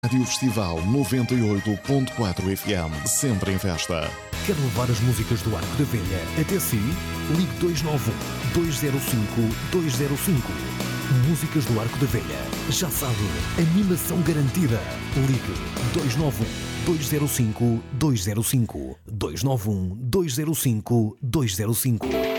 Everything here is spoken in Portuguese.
Rádio Festival 98.4 FM, sempre em festa. Quer levar as músicas do Arco da Velha até si? Ligue 291-205-205. Músicas do Arco da Velha. Já sabe, animação garantida. Ligue 291-205-205. 291-205-205.